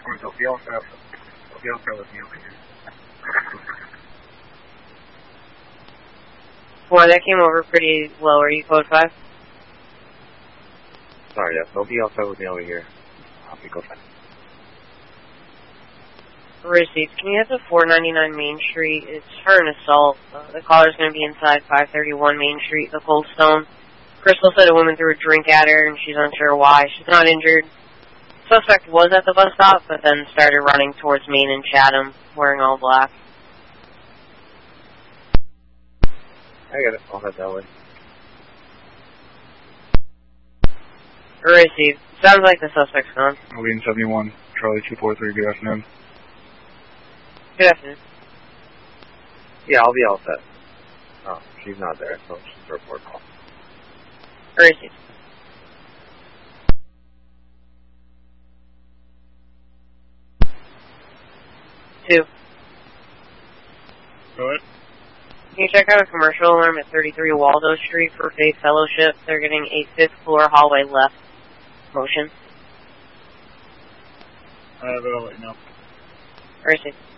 course, they'll be all set with me over here. Boy, that came over pretty low. Are you code 5? Sorry, yes, they'll be all set with me over here. I'll be code 5. Received. Can you head to 499 Main Street? It's for an assault. The caller's going to be inside 531 Main Street, the Cold Stone. Crystal said a woman threw a drink at her, and she's unsure why. She's not injured. Suspect was at the bus stop, but then started running towards Main and Chatham, wearing all black. I got it. I'll head that way. Received. Sounds like the suspect's gone. Lean 71, Charlie 243, good afternoon. Good afternoon. Yeah, I'll be all set. Oh, she's not there, so she's a report call. Received. Two. Go ahead. Can you check out a commercial alarm at 33 Waldo Street for Faith Fellowship? They're getting a 5th floor hallway left motion. I'll let you know. Received.